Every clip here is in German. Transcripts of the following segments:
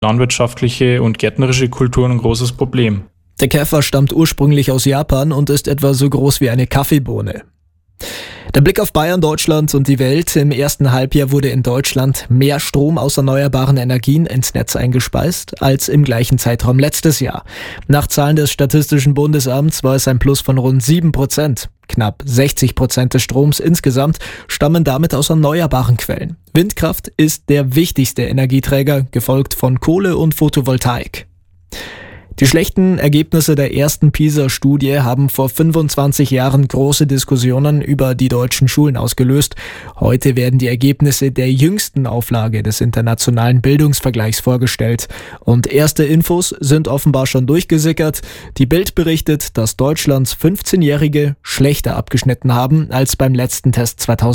landwirtschaftliche und gärtnerische Kulturen ein großes Problem. Der Käfer stammt ursprünglich aus Japan und ist etwa so groß wie eine Kaffeebohne. Der Blick auf Bayern, Deutschland und die Welt. Im ersten Halbjahr wurde in Deutschland mehr Strom aus erneuerbaren Energien ins Netz eingespeist als im gleichen Zeitraum letztes Jahr. Nach Zahlen des Statistischen Bundesamts war es ein Plus von rund 7%. Knapp 60% des Stroms insgesamt stammen damit aus erneuerbaren Quellen. Windkraft ist der wichtigste Energieträger, gefolgt von Kohle und Photovoltaik. Die schlechten Ergebnisse der ersten PISA-Studie haben vor 25 Jahren große Diskussionen über die deutschen Schulen ausgelöst. Heute werden die Ergebnisse der jüngsten Auflage des internationalen Bildungsvergleichs vorgestellt. Und erste Infos sind offenbar schon durchgesickert. Die Bild berichtet, dass Deutschlands 15-Jährige schlechter abgeschnitten haben als beim letzten Test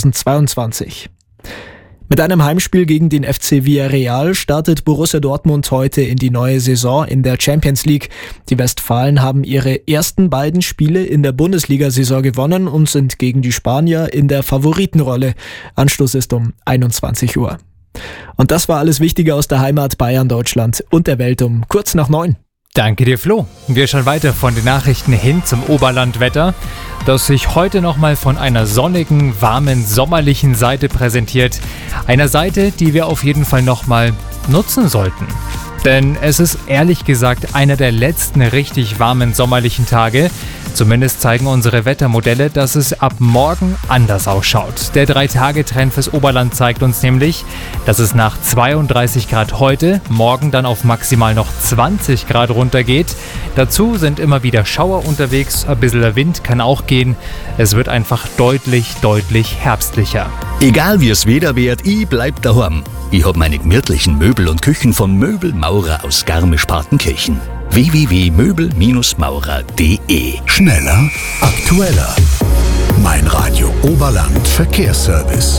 2022. Mit einem Heimspiel gegen den FC Villarreal startet Borussia Dortmund heute in die neue Saison in der Champions League. Die Westfalen haben ihre ersten beiden Spiele in der Bundesliga-Saison gewonnen und sind gegen die Spanier in der Favoritenrolle. Anstoß ist um 21 Uhr. Und das war alles Wichtige aus der Heimat Bayern, Deutschland und der Welt um kurz nach 9. Danke dir, Flo. Wir schauen weiter von den Nachrichten hin zum Oberlandwetter, das sich heute nochmal von einer sonnigen, warmen, sommerlichen Seite präsentiert. Einer Seite, die wir auf jeden Fall nochmal nutzen sollten. Denn es ist ehrlich gesagt einer der letzten richtig warmen sommerlichen Tage. Zumindest zeigen unsere Wettermodelle, dass es ab morgen anders ausschaut. Der 3-Tage-Trend fürs Oberland zeigt uns nämlich, dass es nach 32 Grad heute, morgen dann auf maximal noch 20 Grad runtergeht. Dazu sind immer wieder Schauer unterwegs, ein bisschen der Wind kann auch gehen. Es wird einfach deutlich herbstlicher. Egal wie es Wetter wird, ich bleib daheim. Ich hab meine gemütlichen Möbel und Küchen vom Möbelmaurer aus Garmisch-Partenkirchen. www.möbel-maurer.de. Schneller, aktueller. Mein Radio Oberland Verkehrsservice.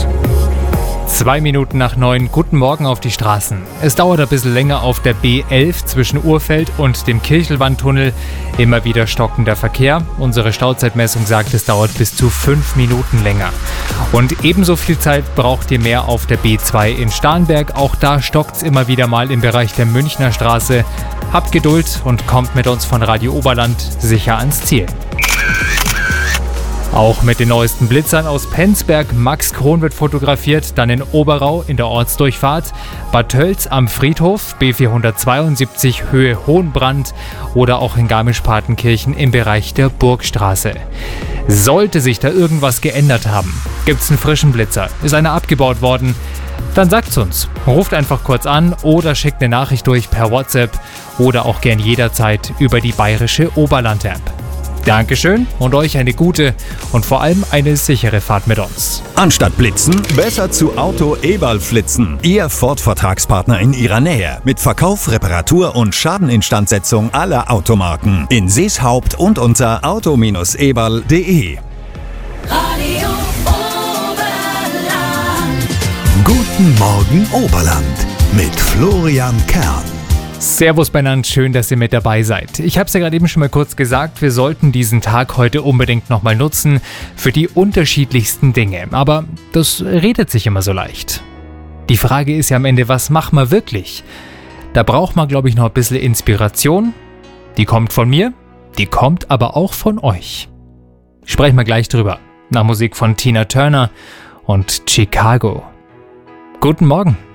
2 Minuten nach 9, guten Morgen auf die Straßen. Es dauert ein bisschen länger auf der B11 zwischen Urfeld und dem Kirchelwandtunnel. Immer wieder stockender Verkehr. Unsere Stauzeitmessung sagt, es dauert bis zu 5 Minuten länger. Und ebenso viel Zeit braucht ihr mehr auf der B2 in Starnberg. Auch da stockt's immer wieder mal im Bereich der Münchner Straße. Habt Geduld und kommt mit uns von Radio Oberland sicher ans Ziel. Auch mit den neuesten Blitzern aus Penzberg. Max Kron wird fotografiert, dann in Oberau in der Ortsdurchfahrt, Bad Tölz am Friedhof, B472 Höhe Hohenbrand oder auch in Garmisch-Partenkirchen im Bereich der Burgstraße. Sollte sich da irgendwas geändert haben, gibt's einen frischen Blitzer, ist einer abgebaut worden, dann sagt's uns. Ruft einfach kurz an oder schickt eine Nachricht durch per WhatsApp oder auch gern jederzeit über die bayerische Oberland-App. Dankeschön und euch eine gute und vor allem eine sichere Fahrt mit uns. Anstatt blitzen, besser zu Auto Eberl flitzen. Ihr Ford-Vertragspartner in Ihrer Nähe. Mit Verkauf, Reparatur und Schadeninstandsetzung aller Automarken. In Seeshaupt und unter auto-eberl.de. Radio Oberland. Guten Morgen Oberland mit Florian Kern. Servus Benannt, schön, dass ihr mit dabei seid. Ich habe es ja gerade eben schon mal kurz gesagt, wir sollten diesen Tag heute unbedingt nochmal nutzen für die unterschiedlichsten Dinge. Aber das redet sich immer so leicht. Die Frage ist ja am Ende, was machen wir wirklich? Da braucht man, glaube ich, noch ein bisschen Inspiration. Die kommt von mir, die kommt aber auch von euch. Sprechen wir gleich drüber. Nach Musik von Tina Turner und Chicago. Guten Morgen.